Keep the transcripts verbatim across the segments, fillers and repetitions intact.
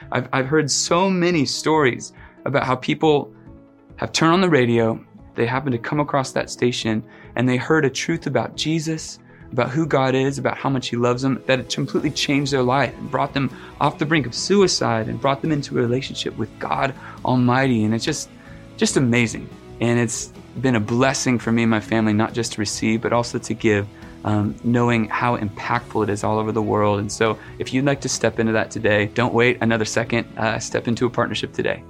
I've, I've heard so many stories about how people have turned on the radio, they happen to come across that station, and they heard a truth about Jesus, about who God is, about how much he loves them, that it completely changed their life and brought them off the brink of suicide and brought them into a relationship with God Almighty. And it's just, just amazing. And it's been a blessing for me and my family, not just to receive, but also to give, um, knowing how impactful it is all over the world. And so if you'd like to step into that today, don't wait another second, uh, step into a partnership today.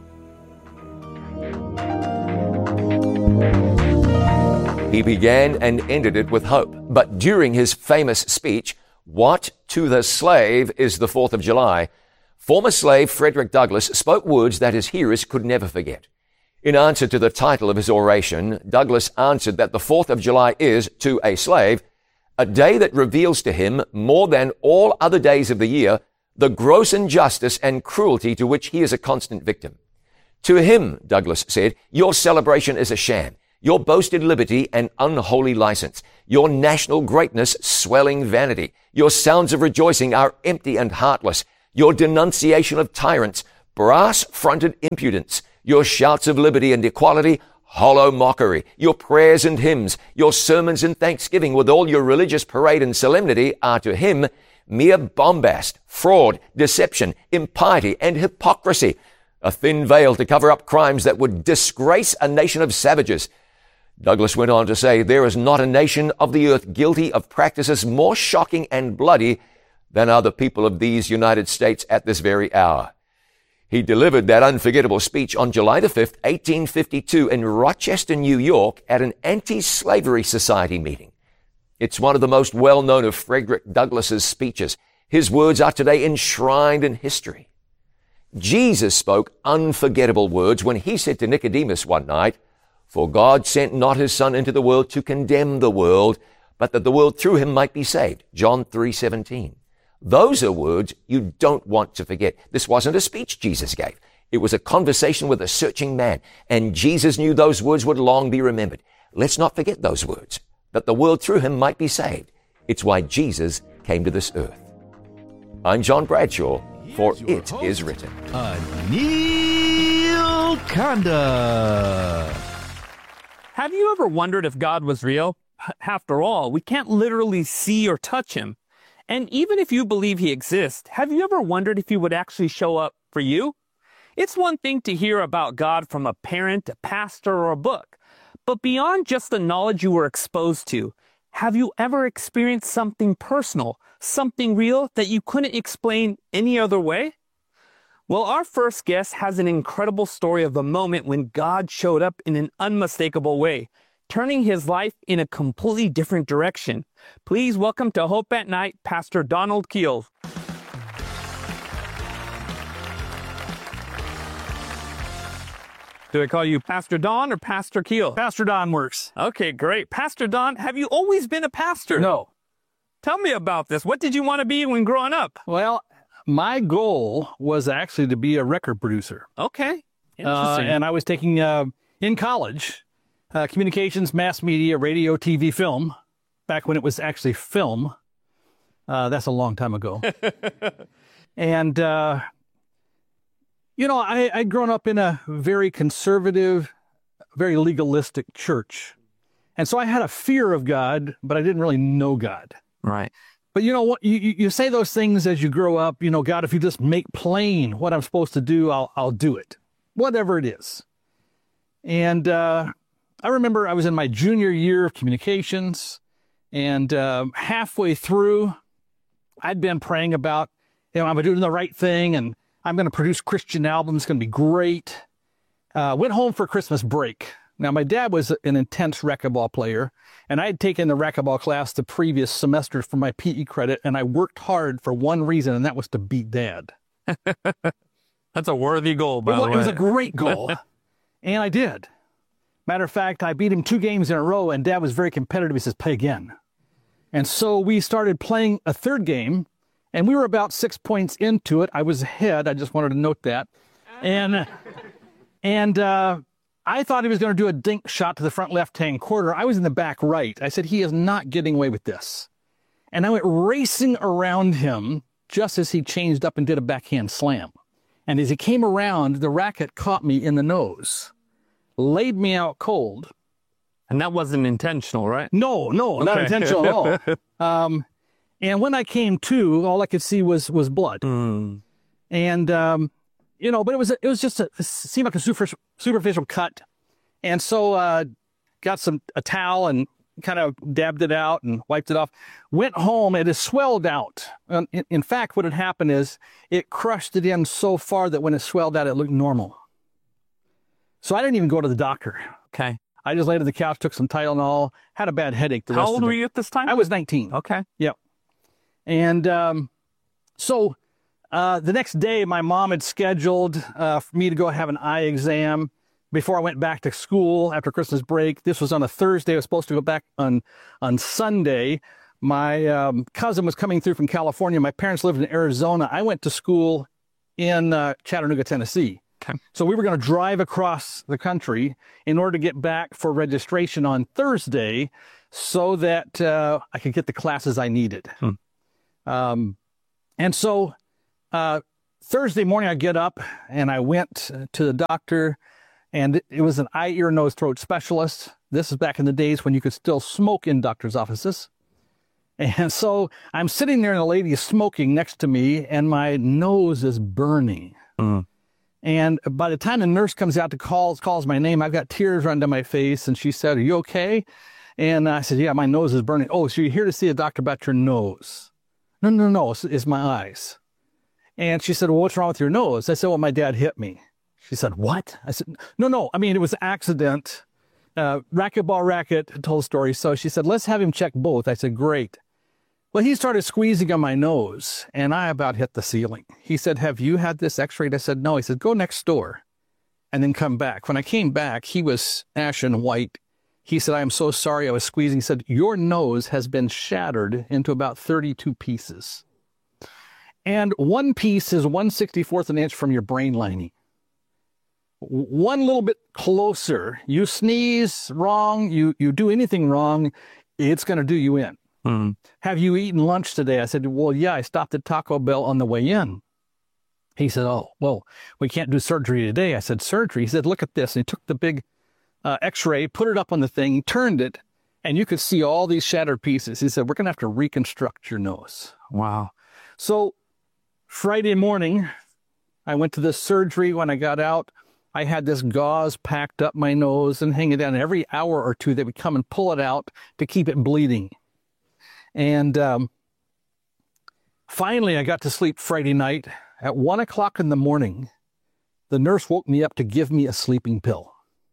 He began and ended it with hope. But during his famous speech, "What to the slave is the fourth of July?" former slave Frederick Douglass spoke words that his hearers could never forget. In answer to the title of his oration, Douglass answered that the fourth of July is, to a slave, a day that reveals to him, more than all other days of the year, the gross injustice and cruelty to which he is a constant victim. To him, Douglass said, your celebration is a sham, your boasted liberty an unholy license, your national greatness swelling vanity, your sounds of rejoicing are empty and heartless, your denunciation of tyrants, brass-fronted impudence, your shouts of liberty and equality, hollow mockery, your prayers and hymns, your sermons and thanksgiving with all your religious parade and solemnity are to him mere bombast, fraud, deception, impiety, and hypocrisy, a thin veil to cover up crimes that would disgrace a nation of savages. Douglass went on to say, there is not a nation of the earth guilty of practices more shocking and bloody than are the people of these United States at this very hour. He delivered that unforgettable speech on July the fifth, eighteen fifty-two in Rochester, New York at an anti-slavery society meeting. It's one of the most well-known of Frederick Douglass's speeches. His words are today enshrined in history. Jesus spoke unforgettable words when he said to Nicodemus one night, for God sent not his Son into the world to condemn the world, but that the world through him might be saved. John three seventeen. Those are words you don't want to forget. This wasn't a speech Jesus gave. It was a conversation with a searching man, and Jesus knew those words would long be remembered. Let's not forget those words, that the world through him might be saved. It's why Jesus came to this earth. I'm John Bradshaw, for it is written. Anil Kanda. Have you ever wondered if God was real? After all, we can't literally see or touch him. And even if you believe he exists, have you ever wondered if he would actually show up for you? It's one thing to hear about God from a parent, a pastor, or a book. But beyond just the knowledge you were exposed to, have you ever experienced something personal, something real that you couldn't explain any other way? Well, our first guest has an incredible story of a moment when God showed up in an unmistakable way, turning his life in a completely different direction. Please welcome to Hope at Night, Pastor Donald Keels. Do I call you Pastor Don or Pastor Keel? Pastor Don works. Okay, great. Pastor Don, have you always been a pastor? No. Tell me about this. What did you want to be when growing up? Well, my goal was actually to be a record producer. Okay, interesting. Uh, and I was taking, uh, in college, uh, communications, mass media, radio, T V, film, back when it was actually film. Uh, that's a long time ago. and, uh, you know, I, I'd grown up in a very conservative, very legalistic church. And so I had a fear of God, but I didn't really know God. Right. But you know what, you, you say those things as you grow up, you know, God, if you just make plain what I'm supposed to do, I'll, I'll do it, whatever it is. And uh, I remember I was in my junior year of communications, and uh, halfway through, I'd been praying about, you know, I'm doing the right thing, and I'm going to produce Christian albums. It's going to be great. Uh, went home for Christmas break. Now, my dad was an intense racquetball player, and I had taken the racquetball class the previous semester for my P E credit, and I worked hard for one reason, and that was to beat Dad. That's a worthy goal, by it, the way. It was a great goal, and I did. Matter of fact, I beat him two games in a row, and Dad was very competitive. He says, play again. And so we started playing a third game, and we were about six points into it. I was ahead. I just wanted to note that. And, and, uh, I thought he was going to do a dink shot to the front left-hand corner. I was in the back right. I said, he is not getting away with this. And I went racing around him just as he changed up and did a backhand slam. And as he came around, the racket caught me in the nose, laid me out cold. And that wasn't intentional, right? No, no, not Okay. intentional at all. Um, and when I came to, all I could see was was blood. Mm. And um, you know, but it was it was just a, it seemed like a super, superficial cut. And so uh, got some a towel and kind of dabbed it out and wiped it off. Went home, it has swelled out. Um, in, in fact, what had happened is it crushed it in so far that when it swelled out, it looked normal. So I didn't even go to the doctor. Okay. I just laid on the couch, took some Tylenol, had a bad headache the How rest old of the were day. you at this time? I was nineteen. Okay. Yep. And um, so uh, the next day, my mom had scheduled uh, for me to go have an eye exam before I went back to school after Christmas break. This was on a Thursday. I was supposed to go back on, on Sunday. My um, cousin was coming through from California. My parents lived in Arizona. I went to school in uh, Chattanooga, Tennessee. Okay. So we were going to drive across the country in order to get back for registration on Thursday so that uh, I could get the classes I needed. Hmm. Um, and so uh, Thursday morning, I get up and I went to the doctor, and it, it was an eye, ear, nose, throat specialist. This is back in the days when you could still smoke in doctor's offices. And so I'm sitting there and the lady is smoking next to me and my nose is burning. Mm. And by the time the nurse comes out to call, calls my name, I've got tears running down my face. And she said, "Are you okay?" And I said, "Yeah, my nose is burning." "Oh, so you're here to see a doctor about your nose?" "No, no, no, it's, it's my eyes." And she said, "Well, what's wrong with your nose?" I said, "Well, my dad hit me." She said, "What?" I said, no, no, I mean, it was an accident. Uh, racquetball racket, told the story. So she said, "Let's have him check both." I said, "Great." Well, he started squeezing on my nose, and I about hit the ceiling. He said, "Have you had this x-rayed?" I said, "No." He said, "Go next door and then come back." When I came back, he was ashen white. He said, "I am so sorry I was squeezing." He said, "Your nose has been shattered into about thirty-two pieces. And one piece is one sixty-fourth an inch from your brain lining. One little bit closer, you sneeze wrong, you, you do anything wrong, it's going to do you in." Mm. "Have you eaten lunch today?" I said, "Well, yeah, I stopped at Taco Bell on the way in." He said, "Oh, well, we can't do surgery today." I said, "Surgery?" He said, "Look at this." And he took the big uh, x-ray, put it up on the thing, turned it, and you could see all these shattered pieces. He said, "We're going to have to reconstruct your nose." Wow. So Friday morning, I went to this surgery. When I got out, I had this gauze packed up my nose and hanging down. Every hour or two, they would come and pull it out to keep it bleeding. And um, finally, I got to sleep Friday night. At one o'clock in the morning, the nurse woke me up to give me a sleeping pill.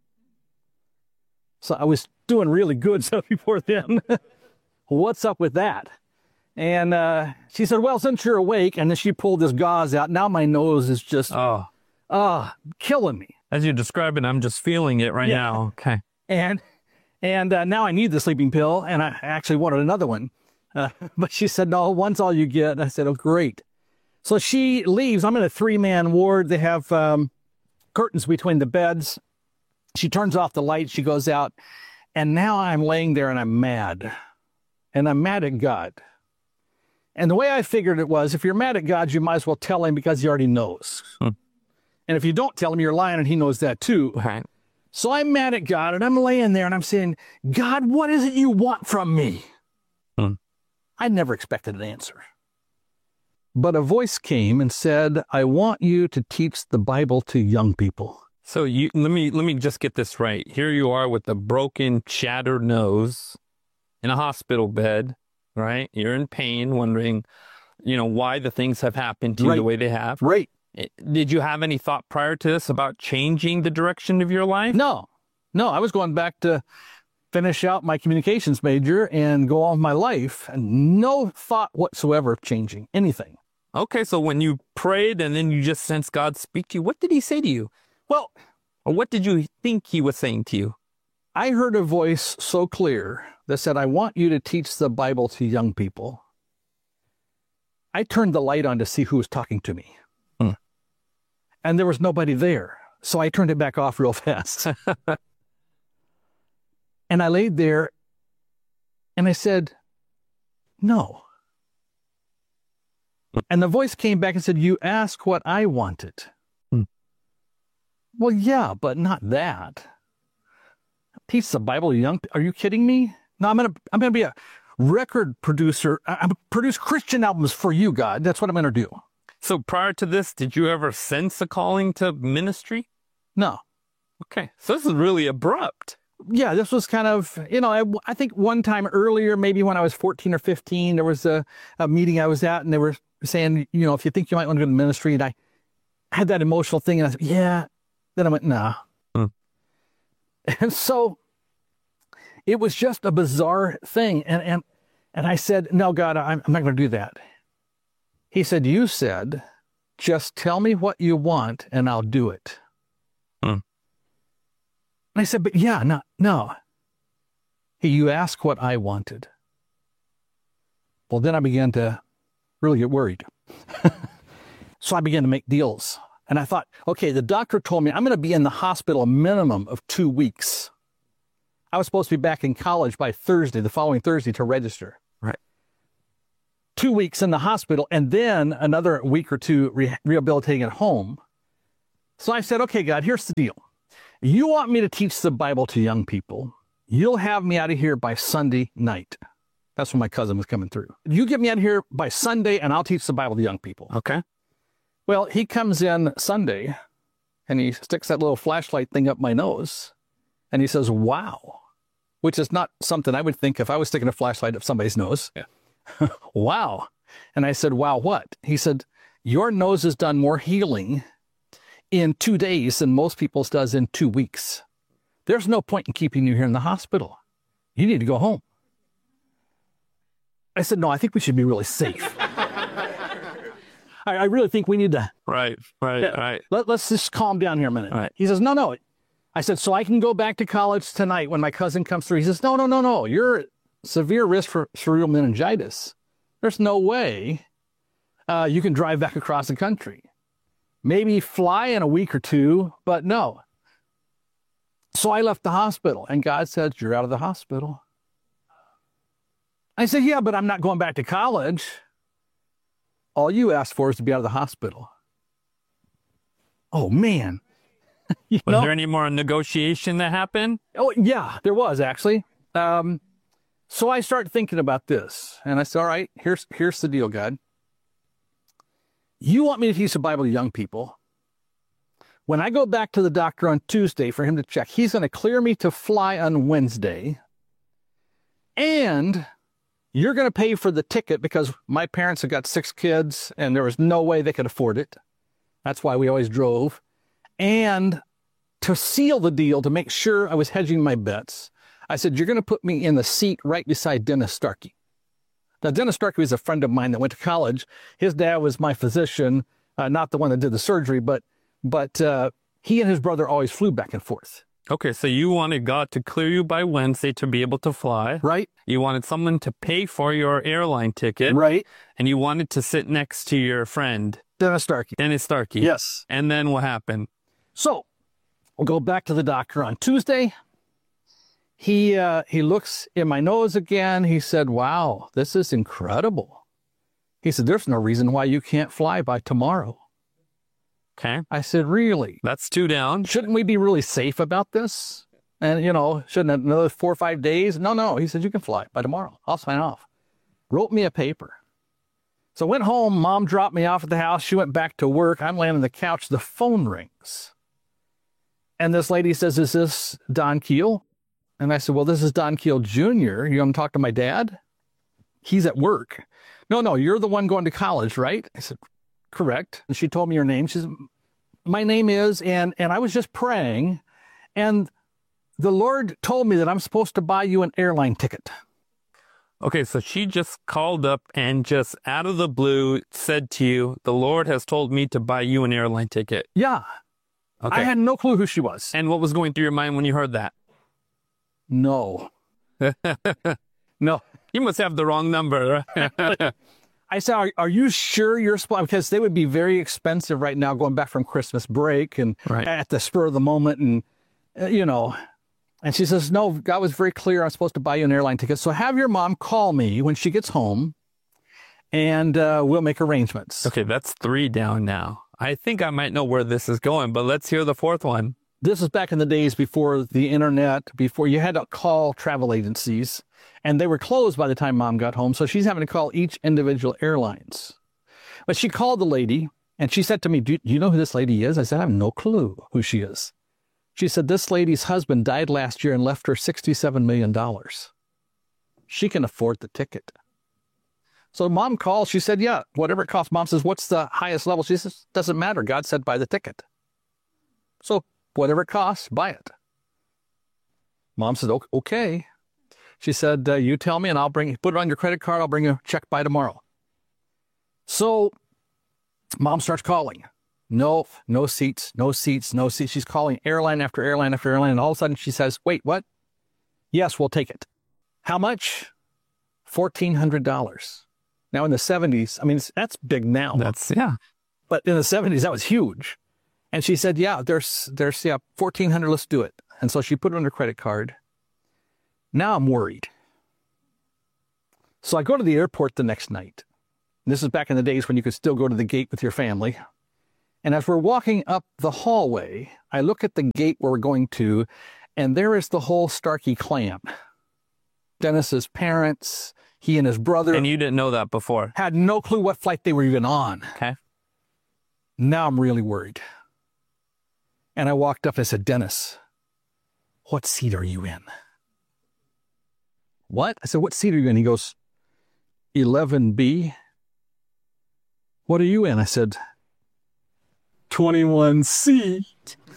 So I was doing really good so before then. What's up with that? And uh, she said, "Well, since you're awake," and then she pulled this gauze out. Now my nose is just Oh, uh, killing me. as you describe it, I'm just feeling it right Yeah. now. Okay. And and uh, now I need the sleeping pill, and I actually wanted another one. Uh, but she said, "No, one's all you get." And I said, "Oh, great." So she leaves. I'm in a three-man ward. They have um, curtains between the beds. She turns off the light. She goes out. And now I'm laying there and I'm mad. And I'm mad at God. And the way I figured it was, if you're mad at God, you might as well tell him because he already knows. Hmm. And if you don't tell him, you're lying and he knows that too. Right. So I'm mad at God and I'm laying there and I'm saying, "God, what is it you want from me?" Hmm. I never expected an answer. But a voice came and said, "I want you to teach the Bible to young people." So you let me let me just get this right. Here you are with a broken, shattered nose in a hospital bed, right? You're in pain, wondering, you know, why the things have happened to you Right. the way they have. Right. Did you have any thought prior to this about changing the direction of your life? No, no, I was going back to finish out my communications major and go on with my life, and no thought whatsoever of changing anything. Okay, so when you prayed and then you just sensed God speak to you, what did he say to you? Well, Or what did you think he was saying to you? I heard a voice so clear that said, "I want you to teach the Bible to young people." I turned the light on to see who was talking to me. Hmm. And there was nobody there. So I turned it back off real fast. And I laid there and I said, "No." And the voice came back and said, "You asked what I wanted." Well, yeah, but not that. Teach the Bible to young. Are you kidding me? No, I'm gonna I'm gonna be a record producer. I- I'm gonna produce Christian albums for you, God. That's what I'm gonna do. So prior to this, did you ever sense a calling to ministry? No. Okay, so this is really abrupt. Yeah, this was kind of, you know, I, I think one time earlier, maybe when I was fourteen or fifteen, there was a, a meeting I was at, and they were saying, you know, if you think you might want to go to the ministry, and I had that emotional thing, and I said, yeah. Then I went, nah. Hmm. And so it was just a bizarre thing. And, and, and I said, no, God, I'm, I'm not going to do that. He said, you said, just tell me what you want and I'll do it. Hmm. And I said, but yeah, no, no. He, you asked what I wanted. Well, then I began to really get worried. So I began to make deals. And I thought, okay, the doctor told me I'm going to be in the hospital a minimum of two weeks. I was supposed to be back in college by Thursday, the following Thursday, to register. Right. Two weeks in the hospital, and then another week or two re- rehabilitating at home. So I said, okay, God, here's the deal. You want me to teach the Bible to young people. You'll have me out of here by Sunday night. That's when my cousin was coming through. You get me out of here by Sunday, and I'll teach the Bible to young people. Okay. Well, he comes in Sunday, and he sticks that little flashlight thing up my nose, and he says, wow, which is not something I would think if I was sticking a flashlight up somebody's nose. Yeah. Wow. And I said, wow, what? He said, your nose has done more healing in two days than most people's does in two weeks. There's no point in keeping you here in the hospital. You need to go home. I said, no, I think we should be really safe. I, I really think we need to. Right, right, Yeah. right. Let, let's just calm down here a minute. All right. He says, no, no. I said, so I can go back to college tonight when my cousin comes through. He says, no, no, no, no. You're at severe risk for cerebral meningitis. There's no way uh, you can drive back across the country. Maybe fly in a week or two, but no. So I left the hospital, and God said, you're out of the hospital. I said, yeah, but I'm not going back to college. All you asked for is to be out of the hospital. Oh, man. You Was know? there any more negotiation that happened? Oh, yeah, there was actually. Um, so I started thinking about this, and I said, all right, here's, here's the deal, God. You want me to teach the Bible to young people. When I go back to the doctor on Tuesday for him to check, he's going to clear me to fly on Wednesday. And you're going to pay for the ticket because my parents have got six kids and there was no way they could afford it. That's why we always drove. And to seal the deal, to make sure I was hedging my bets, I said, you're going to put me in the seat right beside Dennis Starkey. Now, Dennis Starkey was a friend of mine that went to college. His dad was my physician, uh, not the one that did the surgery, but but uh, he and his brother always flew back and forth. Okay, so you wanted God to clear you by Wednesday to be able to fly. Right. You wanted someone to pay for your airline ticket. Right. And you wanted to sit next to your friend, Dennis Starkey. Dennis Starkey. Yes. And then what happened? So we'll go back to the doctor on Tuesday. He uh, he looks in my nose again. He said, wow, this is incredible. He said, there's no reason why you can't fly by tomorrow. Okay. I said, really? That's two down. Shouldn't we be really safe about this? And, you know, shouldn't another four or five days? No, no. He said, you can fly by tomorrow. I'll sign off. Wrote me a paper. So I went home. Mom dropped me off at the house. She went back to work. I'm laying on the couch. The phone rings. And this lady says, is this Don Keel? And I said, well, this is Don Keel Junior You want to talk to my dad? He's at work. No, no, you're the one going to college, right? I said, correct. And she told me her name. She said, my name is, and, and I was just praying, and the Lord told me that I'm supposed to buy you an airline ticket. Okay, so she just called up and just out of the blue said to you, the Lord has told me to buy you an airline ticket. Yeah. Okay. I had no clue who she was. And what was going through your mind when you heard that? No. No. You must have the wrong number. I said, are, are you sure you're supposed, because they would be very expensive right now going back from Christmas break and Right. at the spur of the moment. And, uh, you know, and she says, no, God was very clear. I'm supposed to buy you an airline ticket. So have your mom call me when she gets home and uh, we'll make arrangements. Okay, that's three down now. I think I might know where this is going, but let's hear the fourth one. This is back in the days before the internet, before you had to call travel agencies, and they were closed by the time Mom got home. So she's having to call each individual airlines. But she called the lady, and she said to me, do, do you know who this lady is? I said, I have no clue who she is. She said, this lady's husband died last year and left her sixty-seven million dollars. She can afford the ticket. So Mom called. She said, yeah, whatever it costs. Mom says, what's the highest level? She says, doesn't matter. God said, buy the ticket. So whatever it costs, buy it. Mom said, okay. She said, uh, you tell me and I'll bring, put it on your credit card. I'll bring you a check by tomorrow. So Mom starts calling. No, no seats, no seats, no seats. She's calling airline after airline after airline. And all of a sudden she says, wait, what? Yes, we'll take it. How much? fourteen hundred dollars. Now in the seventies, I mean, that's big now. That's, yeah. But in the seventies, that was huge. And she said, yeah, there's, there's, yeah, fourteen hundred, let's do it. And so she put it on her credit card. Now I'm worried. So I go to the airport the next night. This is back in the days when you could still go to the gate with your family. And as we're walking up the hallway, I look at the gate where we're going to, and there is the whole Starkey clan. Dennis's parents, he and his brother. And you didn't know that before? Had no clue what flight they were even on. Okay. Now I'm really worried. And I walked up and I said, Dennis, what seat are you in? What? I said, what seat are you in? He goes, eleven B. What are you in? I said, twenty-one C.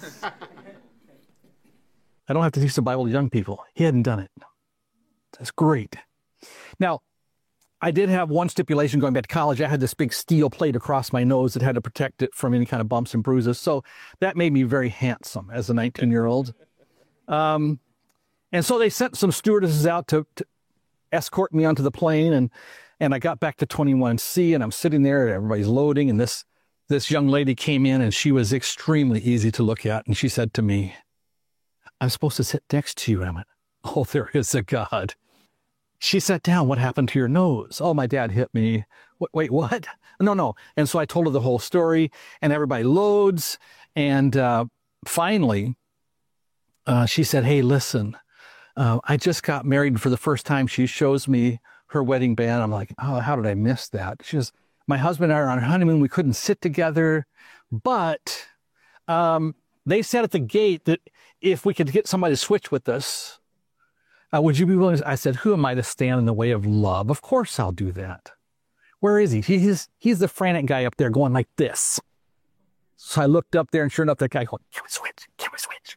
I don't have to teach the Bible to young people. He hadn't done it. That's great. Now, I did have one stipulation going back to college. I had this big steel plate across my nose that had to protect it from any kind of bumps and bruises. So that made me very handsome as a nineteen-year-old. Um, and so they sent some stewardesses out to, to escort me onto the plane. And, and I got back to twenty-one C, and I'm sitting there, and everybody's loading. And this, this young lady came in, and she was extremely easy to look at. And she said to me, I'm supposed to sit next to you. And I went, oh, there is a God. She sat down. What happened to your nose? Oh, my dad hit me. Wait, wait, what? No, no. And so I told her the whole story, and everybody loads. And uh, finally, uh, she said, hey, listen, uh, I just got married for the first time. She shows me her wedding band. I'm like, oh, how did I miss that? She says, my husband and I are on honeymoon. We couldn't sit together. But um, they said at the gate that if we could get somebody to switch with us, Uh, would you be willing to, I said, who am I to stand in the way of love? Of course I'll do that. Where is he? He's, he's the frantic guy up there going like this. So I looked up there, and sure enough, that guy going, can we switch? Can we switch?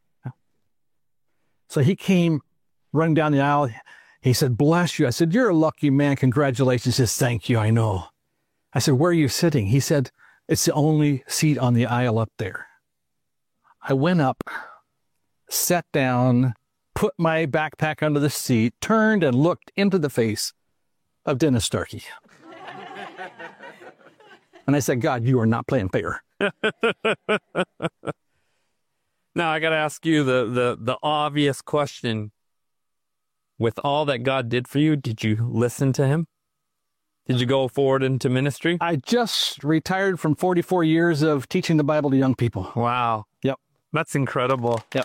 So he came running down the aisle. He said, bless you. I said, you're a lucky man. Congratulations. He says, thank you. I know. I said, where are you sitting? He said, it's the only seat on the aisle up there. I went up, sat down, put my backpack under the seat, turned and looked into the face of Dennis Starkey. And I said, God, you are not playing fair. Now I got to ask you the, the, the obvious question. With all that God did for you, did you listen to him? Did you go forward into ministry? I just retired from forty-four years of teaching the Bible to young people. Wow. Yep. That's incredible. Yep.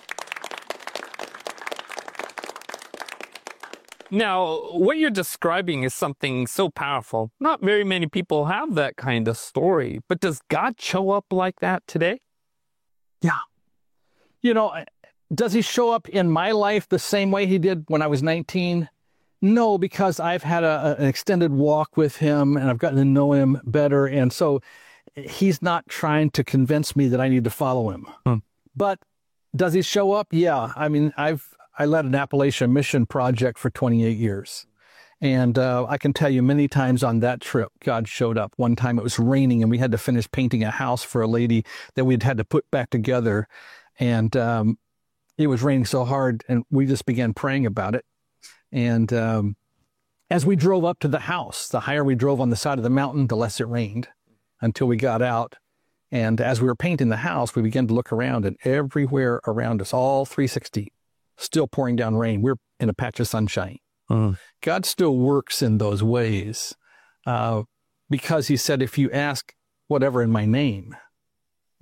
Now, what you're describing is something so powerful. Not very many people have that kind of story, but does God show up like that today? Yeah. You know, does he show up in my life the same way he did when I was nineteen? No, because I've had a, an extended walk with him, and I've gotten to know him better. And so he's not trying to convince me that I need to follow him. Hmm. But does he show up? Yeah. I mean, I've, I led an Appalachian mission project for twenty-eight years. And uh, I can tell you many times on that trip, God showed up. One time it was raining, and we had to finish painting a house for a lady that we'd had to put back together. And um, it was raining so hard, and we just began praying about it. And um, as we drove up to the house, the higher we drove on the side of the mountain, the less it rained until we got out. And as we were painting the house, we began to look around, and everywhere around us, all three sixty, still pouring down rain. We're in a patch of sunshine. Uh-huh. God still works in those ways uh, because he said, if you ask whatever in my name,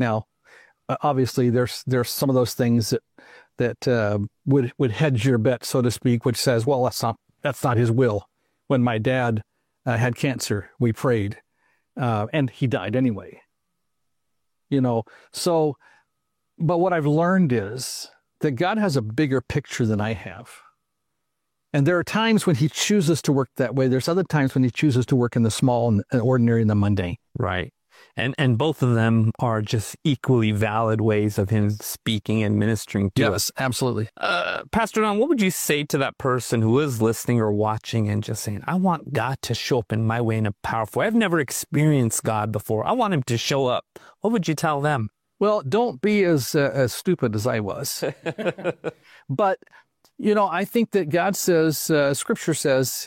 Now, uh, obviously, there's there's some of those things that that uh, would would hedge your bet, so to speak, which says, well, that's not that's not his will. When my dad uh, had cancer, we prayed, uh, and he died anyway. You know, so, but what I've learned is that God has a bigger picture than I have. And there are times when he chooses to work that way. There's other times when he chooses to work in the small and the ordinary and the mundane. Right. And and both of them are just equally valid ways of him speaking and ministering to Yes, us. absolutely. Uh, Pastor Don, what would you say to that person who is listening or watching and just saying, I want God to show up in my way in a powerful way. I've never experienced God before. I want him to show up. What would you tell them? Well, don't be as uh, as stupid as I was. But, you know, I think that God says, uh, Scripture says,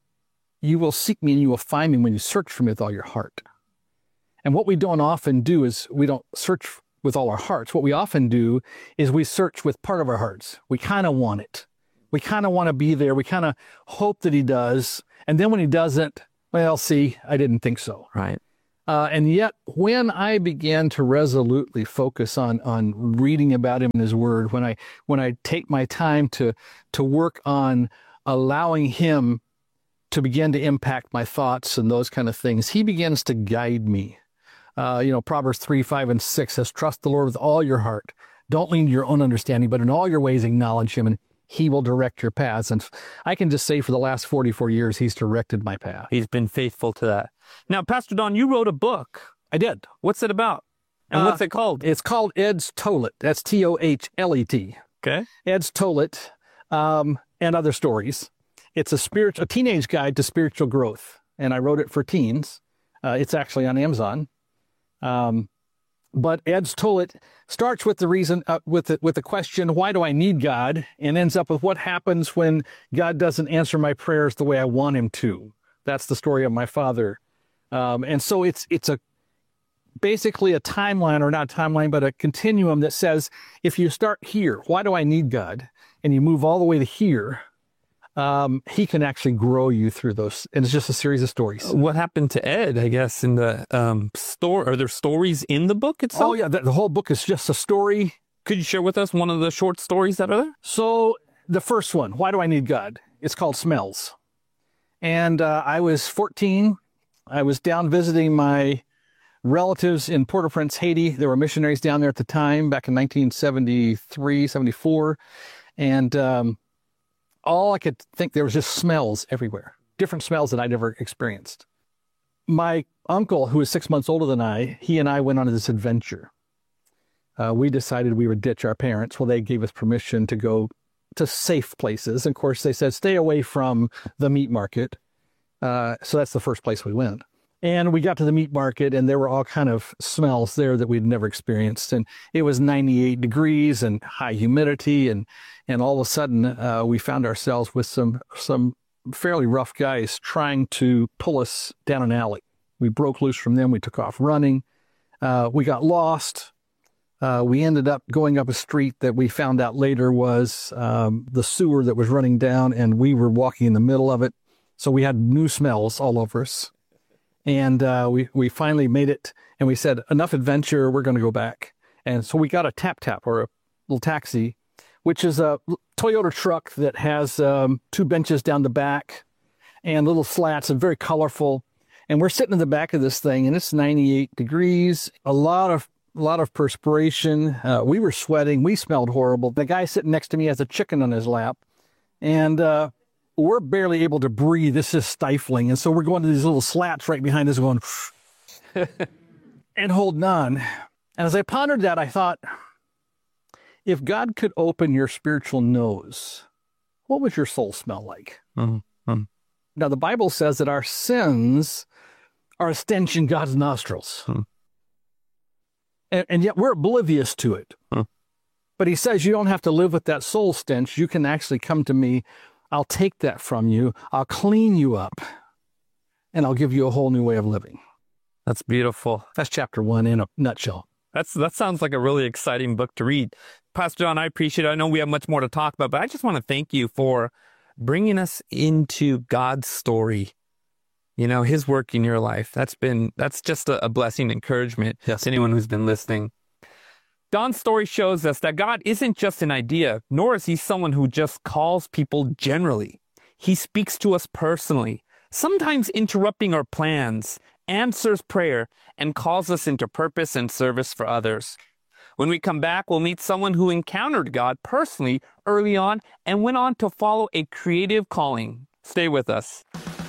you will seek me and you will find me when you search for me with all your heart. And what we don't often do is we don't search with all our hearts. What we often do is we search with part of our hearts. We kind of want it. We kind of want to be there. We kind of hope that he does. And then when he doesn't, well, see, I didn't think so. Right. Uh, and yet, when I began to resolutely focus on on reading about him in his word, when I when I take my time to to work on allowing him to begin to impact my thoughts and those kind of things, he begins to guide me. Uh, you know, Proverbs three, five, and six says, trust the Lord with all your heart. Don't lean to your own understanding, but in all your ways acknowledge him, and he will direct your paths. And I can just say for the last forty-four years, he's directed my path. He's been faithful to that. Now, Pastor Don, you wrote a book. I did. What's it about? And Uh, what's it called? It's called Ed's Toilet. That's T O H L E T. Okay. Ed's Toilet, um, and other stories. It's a spirit, a teenage guide to spiritual growth, and I wrote it for teens. Uh, it's actually on Amazon. Um, but Ed's Toilet starts with the reason, uh, with the, with the question, why do I need God? And ends up with what happens when God doesn't answer my prayers the way I want him to. That's the story of my father. Um, and so it's it's a basically a timeline, or not a timeline, but a continuum that says, if you start here, why do I need God? And you move all the way to here, um, he can actually grow you through those. And it's just a series of stories. What happened to Ed, I guess, in the um, store? Are there stories in the book itself? Oh, yeah. The, the whole book is just a story. Could you share with us one of the short stories that are there? So the first one, why do I need God? It's called Smells. And uh, I was fourteen. I was down visiting my relatives in Port-au-Prince, Haiti. There were missionaries down there at the time, back in nineteen seventy-three, seventy-four. And um, all I could think, there was just smells everywhere, different smells that I'd never experienced. My uncle, who was six months older than I, he and I went on this adventure. Uh, we decided we would ditch our parents. Well, they gave us permission to go to safe places. And of course, they said, stay away from the meat market. Uh, so that's the first place we went. And we got to the meat market, and there were all kind of smells there that we'd never experienced. And it was ninety-eight degrees and high humidity. And, and all of a sudden, uh, we found ourselves with some, some fairly rough guys trying to pull us down an alley. We broke loose from them. We took off running. Uh, we got lost. Uh, we ended up going up a street that we found out later was um, the sewer that was running down, and we were walking in the middle of it. So we had new smells all over us. And uh, we, we finally made it, and we said, enough adventure, we're going to go back. And so we got a tap-tap, or a little taxi, which is a Toyota truck that has um, two benches down the back and little slats and very colorful. And we're sitting in the back of this thing, and it's ninety-eight degrees, a lot of a lot of perspiration. Uh, we were sweating. We smelled horrible. The guy sitting next to me has a chicken on his lap, and uh, we're barely able to breathe. This is stifling. And so we're going to these little slats right behind us going and holding on. And as I pondered that, I thought, if God could open your spiritual nose, what would your soul smell like? Mm-hmm. Now, the Bible says that our sins are a stench in God's nostrils. Mm-hmm. And, and yet we're oblivious to it. Hmm. But he says you don't have to live with that soul stench. You can actually come to me. I'll take that from you. I'll clean you up. And I'll give you a whole new way of living. That's beautiful. That's chapter one in a nutshell. That's That sounds like a really exciting book to read. Pastor John, I appreciate it. I know we have much more to talk about, but I just want to thank you for bringing us into God's story. You know, his work in your life. That's been, that's just a, a blessing, encouragement Yes. to anyone who's been listening. Don's story shows us that God isn't just an idea, nor is he someone who just calls people generally. He speaks to us personally, sometimes interrupting our plans, answers prayer, and calls us into purpose and service for others. When we come back, we'll meet someone who encountered God personally early on and went on to follow a creative calling. Stay with us.